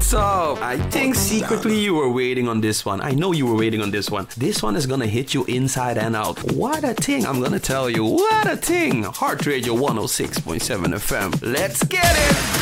what's up? I think secretly you were waiting on this one. I know you were waiting on this one. This one is gonna hit you inside and out. What a thing, I'm gonna tell you. What a thing. Heart Radio 106.7 FM. Let's get it!